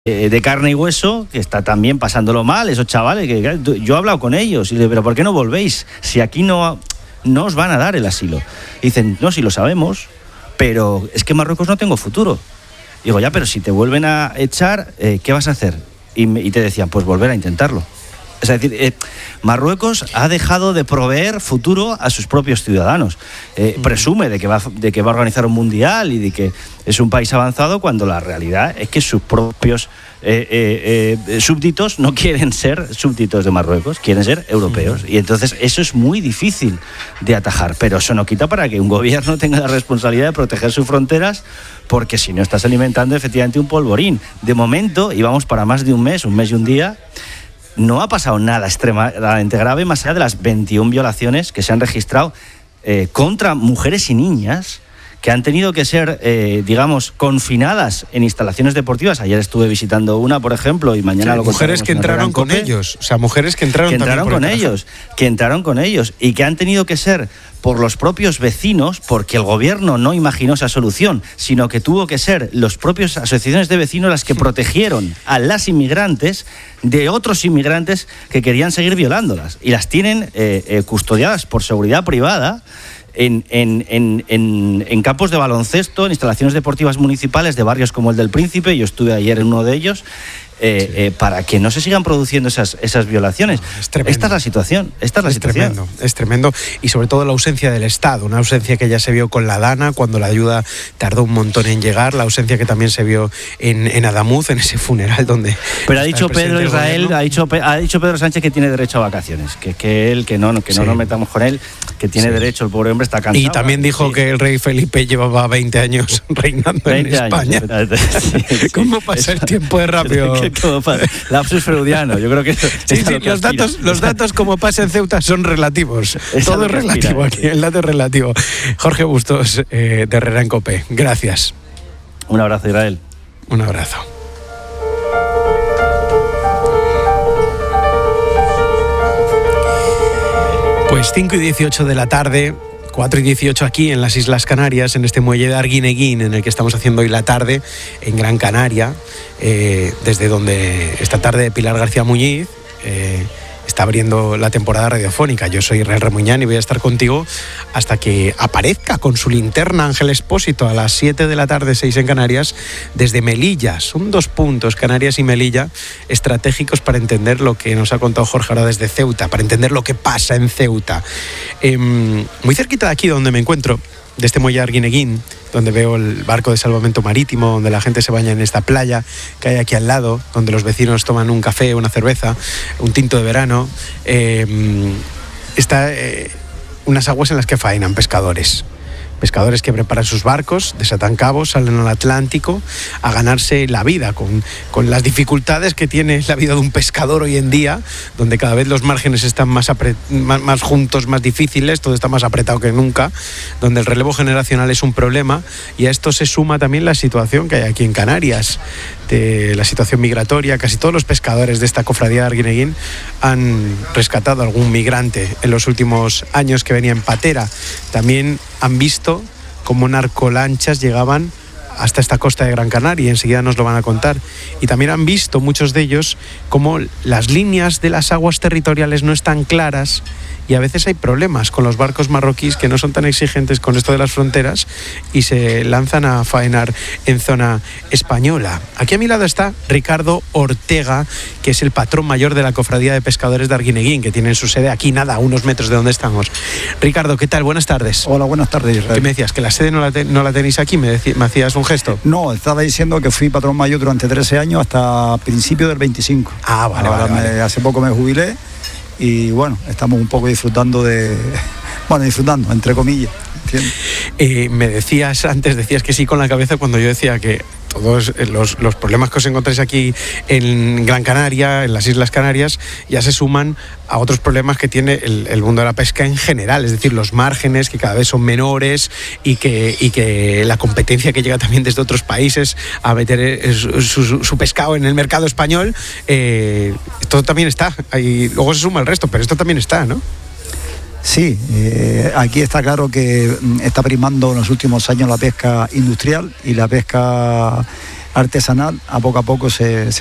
de carne y hueso, que está también pasándolo mal, esos chavales, que yo he hablado con ellos y le digo, pero ¿por qué no volvéis? Si aquí no os van a dar el asilo. Y dicen, no, si lo sabemos, pero es que Marruecos no tengo futuro. Digo, ya, pero si te vuelven a echar, ¿qué vas a hacer? Y te decían, pues volver a intentarlo. Es decir, Marruecos ha dejado de proveer futuro a sus propios ciudadanos. Presume de que va a organizar un mundial y de que es un país avanzado, cuando la realidad es que sus propios súbditos no quieren ser súbditos de Marruecos, quieren ser europeos. Y entonces eso es muy difícil de atajar, pero eso no quita para que un gobierno tenga la responsabilidad de proteger sus fronteras, porque si no estás alimentando efectivamente un polvorín. De momento, y vamos para más de un mes y un día, no ha pasado nada extremadamente grave, más allá de las 21 violaciones que se han registrado contra mujeres y niñas que han tenido que ser, confinadas en instalaciones deportivas. Ayer estuve visitando una, por ejemplo, y mañana lo contaremos. Mujeres que entraron con ellos, o sea, mujeres que entraron con ellos y que han tenido que ser por los propios vecinos, porque el gobierno no imaginó esa solución, sino que tuvo que ser los propios asociaciones de vecinos las que protegieron a las inmigrantes de otros inmigrantes que querían seguir violándolas, y las tienen custodiadas por seguridad privada en campos de baloncesto, en instalaciones deportivas municipales de barrios como el del Príncipe. Yo estuve ayer en uno de ellos, para que no se sigan produciendo esas violaciones. Esta es la situación. Es tremendo. Y sobre todo la ausencia del Estado, una ausencia que ya se vio con la Dana, cuando la ayuda tardó un montón en llegar, la ausencia que también se vio en Adamuz, en ese funeral donde... Pero ha dicho Pedro Israel, ha dicho Pedro Sánchez que tiene derecho a vacaciones, que no nos metamos con él, que tiene derecho, el pobre hombre está cansado. Y también dijo que el rey Felipe llevaba 20 años reinando en España. ¿Cómo pasa el tiempo de rápido? Lapsus freudiano, yo creo que los datos como pasa en Ceuta son relativos. Todo es relativo aquí, el dato es relativo. Jorge Bustos, de Herrera en COPE, gracias. Un abrazo, Israel. Un abrazo. Pues 5:18 de la tarde, 4:18 aquí en las Islas Canarias, en este muelle de Arguineguín, en el que estamos haciendo hoy la tarde en Gran Canaria, desde donde esta tarde Pilar García Muñiz está abriendo la temporada radiofónica. Yo soy Israel Remuñán y voy a estar contigo hasta que aparezca con su linterna Ángel Expósito a las 7 de la tarde, 6 en Canarias, desde Melilla. Son 2 puntos, Canarias y Melilla, estratégicos para entender lo que nos ha contado Jorge ahora desde Ceuta, para entender lo que pasa en Ceuta. Muy cerquita de aquí donde me encuentro, de este muelle Arguineguín, donde veo el barco de salvamento marítimo, donde la gente se baña en esta playa que hay aquí al lado, donde los vecinos toman un café, una cerveza, un tinto de verano. Está unas aguas en las que faenan pescadores que preparan sus barcos, desatan cabos, salen al Atlántico a ganarse la vida con las dificultades que tiene la vida de un pescador hoy en día, donde cada vez los márgenes están más juntos, más difíciles, todo está más apretado que nunca, donde el relevo generacional es un problema, y a esto se suma también la situación que hay aquí en Canarias, de la situación migratoria. Casi todos los pescadores de esta cofradía de Arguineguín han rescatado a algún migrante en los últimos años que venía en patera. También han visto cómo narcolanchas llegaban hasta esta costa de Gran Canaria, y enseguida nos lo van a contar. Y también han visto muchos de ellos cómo las líneas de las aguas territoriales no están claras, y a veces hay problemas con los barcos marroquíes que no son tan exigentes con esto de las fronteras y se lanzan a faenar en zona española. Aquí a mi lado está Ricardo Ortega, que es el patrón mayor de la Cofradía de Pescadores de Arguineguín, que tienen su sede aquí, a unos metros de donde estamos. Ricardo, ¿qué tal? Buenas tardes. Hola, buenas tardes, Israel. ¿Qué me decías? ¿Que la sede no la tenéis aquí? ¿Me hacías un gesto? No, estaba diciendo que fui patrón mayor durante 13 años hasta principios del 25. Vale. Hace poco me jubilé. Y bueno, estamos un poco disfrutando, entre comillas, ¿entiendes? Me decías que sí con la cabeza cuando yo decía que todos los problemas que os encontráis aquí en Gran Canaria, en las Islas Canarias, ya se suman a otros problemas que tiene el mundo de la pesca en general, es decir, los márgenes que cada vez son menores y que la competencia que llega también desde otros países a meter su pescado en el mercado español. Esto también está, y luego se suma el resto, pero esto también está, ¿no? Sí, aquí está claro que está primando en los últimos años la pesca industrial y la pesca artesanal a poco se